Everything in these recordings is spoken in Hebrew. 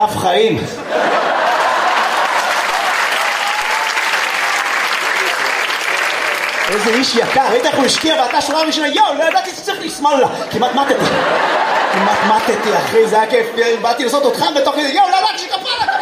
אף חיים. איזה איש יקר, ראית איך הוא השקיע ואתה שורה ראשונה, יואו, לא ידעתי שצריך לשמאל לה. כמעט מתתי אחי, זה היה כיף, באתי לעשות אותך בתוך כזה, יואו, לא ידעתי שכפרה.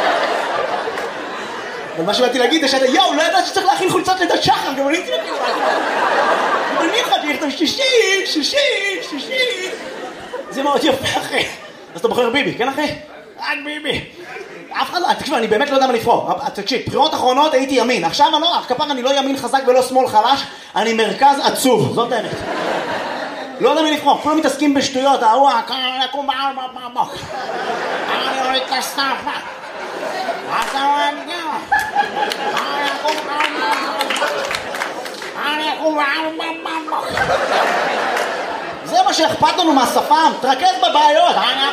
אבל מה שבאתי להגיד זה שאתה, יואו, לא ידעתי שצריך להכין חולצות לידת שחר, גם אני הייתי לכם. אני יכולתי לכתוב שישי. זה מאוד יפה אחי. אז אתה בוחר ביבי, כן אחי? רק ביבי. אף אחד לא, תקשיב, אני באמת לא יודע מה לבחור. תקשיב, בחירות אחרונות הייתי ימין. עכשיו אני לא ימין חזק ולא שמאל חלש, אני מרכז עצוב, זאת האמת. לא יודע מה לבחור, כולם מתעסקים בשטויות, אני אוריד את הסטאפה. זה מה שאכפת לנו מהשפם, תרכז בבעיות.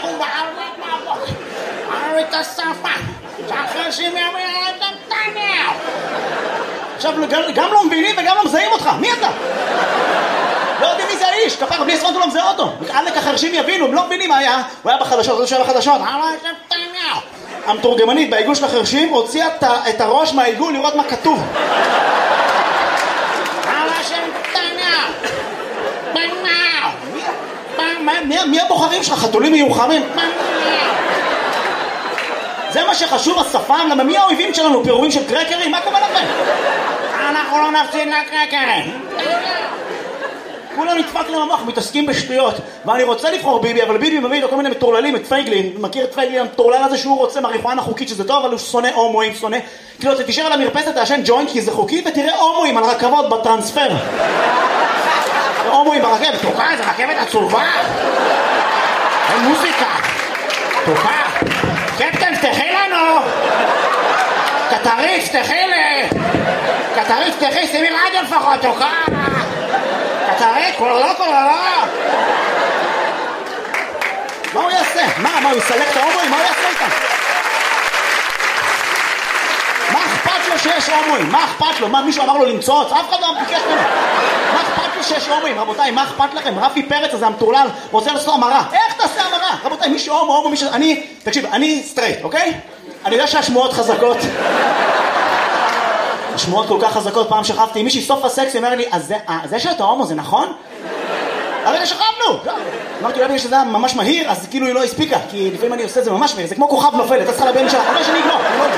את השפה, שאחרי שימי את נתניהו. עכשיו גם לא מבינים וגם לא מזהים אותך, מי אתה? לא יודעים מי זה האיש, כפר, בלי הספנטו לא מזהה אותו. עלק החרשים יבינו, הם לא מבינים מה היה. הוא היה בחדשות, הוא שהיה בחדשות. המתורגמנית בעיגול של החרשים הוציאה את הראש מהעיגול לראות מה כתוב. מי הבוחרים שלך? חתולים מיוחמים? זה מה שחשוב, השפם, למה מי האויבים שלנו? פירורים של קרקרים? מה קורה לכם? אנחנו לא נפסיד לקרקרים. כולם נדפק לממוח, מתעסקים בשטויות. ואני רוצה לבחור ביבי, אבל ביבי מביא לו כל מיני מטורללים, את פייגלין. מכיר את פייגלין, המטורלל הזה שהוא רוצה מריחואנה חוקית, שזה טוב, אבל הוא שונא הומואים, שונא. כאילו, אתה תישאר על המרפסת, תעשן ג'וינט, כי זה חוקי, ותראה הומואים על רכבות בטרנספר. הומואים ברכבת, תוקע, זה רכבת עצובה. אין מוזיקה. תוקע. קפטן, תפתחי לנו! קטרית, תפתחי לי! קטרית, תפתחי, שימי רדיו לפחות, תוקע! קטרית, קולולו! מה הוא יעשה? מה הוא יסלק את ההומואים? מה הוא יעשה איתם? מה אכפת לו שיש הומואים? מה אכפת לו? מה, מישהו אמר לו למצוץ? אף אחד לא ביקש ממנו. מה אכפת לו שיש הומואים? רבותיי, מה אכפת לכם? רפי פרץ הזה המטורלל רוצה לעשות המרה. איך תעשה המרה? רבותיי, מישהו הומו, מישהו... תקשיב, אני סטרייט, אוקיי? אני יודע שהשמועות חזקות. השמועות כל כך חזקות, פעם שכבתי עם מישהי סוף הסקס, היא אומרת לי, אז זה שאתה הומו זה נכון? הרי שכבנו! אמרתי, אולי בגלל שזה היה ממש מהיר, אז כאילו היא לא הספיקה, כי לפעמים אני עושה את זה ממש מהיר, זה כמו כוכב נופל, אתה צריכה לבן שלה, אבל שאני אגמור, אני לא יודע.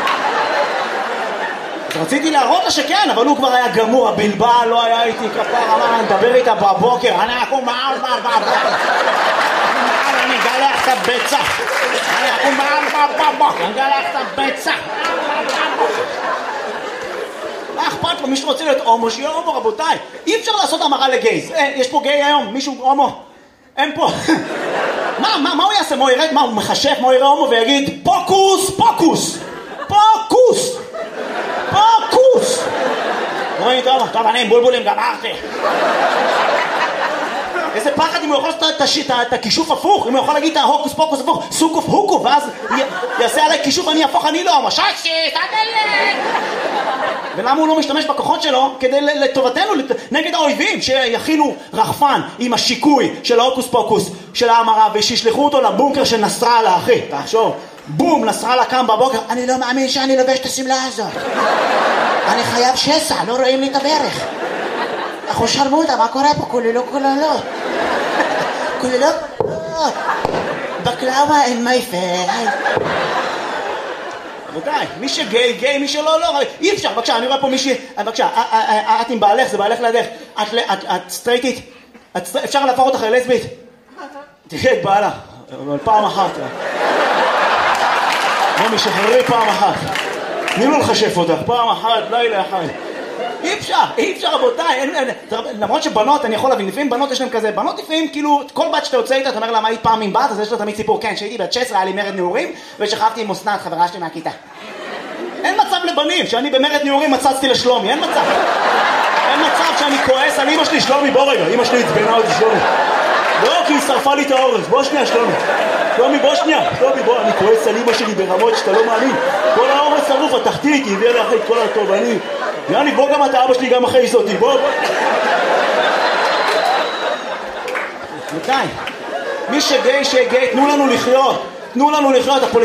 רציתי להראות לה שכן, אבל הוא כבר היה גמור, הבלבל לא היה איתי כפר, אמר, נדבר איתה בבוקר, אני אקום בבוקר, אני אגלח את הביצה, אני אקום בבוקר, אני אגלח את הביצה. מה אכפת לו? מישהו רוצה להיות הומו, שיהיה הומו, רבותיי. אי אפשר לעשות המרה לגייז. יש פה גיי היום, מישהו הומו? אין פה. מה הוא יעשה? מה הוא ירד? מה הוא מחשף? מה הוא יראה הומו ויגיד פוקוס, פוקוס, פוקוס, פוקוס. רואים טוב, אני עם בולבולים גמרתי. איזה פחד אם הוא יכול לעשות את הכישוף הפוך, אם הוא יכול להגיד את ההוקוס פוקוס הפוך, סוקוף הוקו, ואז יעשה עליי כישוף, אני הפוך, אני לא הומו. ששי, תדלת! ולמה הוא לא משתמש בכוחות שלו כדי לטובתנו, נגד האויבים שיכילו רחפן עם השיקוי של ההוקוס פוקוס של ההמרה ושישלחו אותו לבונקר של נסראללה, אחי, תחשוב, בום, נסראללה קם בבוקר, אני לא מאמין שאני לובש את הסמלה הזאת, אני חייב שסע, לא רואים לי את הברך, אנחנו שרמוטה, מה קורה פה? כוללות בקלאווה אין מייפל. רבותיי, מי שגיי, גיי, מי שלא, לא, אי אפשר, בבקשה, אני רואה פה מישהי, בבקשה, את עם בעלך, זה בעלך לידך, את סטרייטית, אפשר להפוך אותך ללסבית? תראה את בעלה, אבל פעם אחת. בוא משחררי פעם אחת. תני לו לחשף אותך, פעם אחת, לילה אחד. אי אפשר רבותיי, למרות שבנות, אני יכול להבין, לפעמים בנות יש להם כזה, בנות לפעמים כאילו, כל בת שאתה יוצא איתה, אתה אומר לה מה היית פעם עם בת, אז יש לה תמיד סיפור, כן, שהייתי בת 16, היה לי מרד נעורים, ושכבתי עם אסנת, חברה שלי מהכיתה. אין מצב לבנים, שאני במרד נעורים מצצתי לשלומי, אין מצב. אין מצב שאני כועס על אמא שלי, שלומי, בוא רגע, אמא שלי התבנה אותי שלומי. לא, כי היא שרפה לי את האורז, בוא שנייה שלומי. שלומי, בוא שנייה. שלומי, בוא, אני כועס על אמא שלי ברמות שאתה לא מאמין. כל האורז שרוף, התחתית, היא הביאה לי אחרי כל הטוב, יאני, בוא גם אתה, אבא שלי גם אחרי אותי, בוא. מתי? מי שגיי, תנו לנו לחיות. תנו לנו לחיות,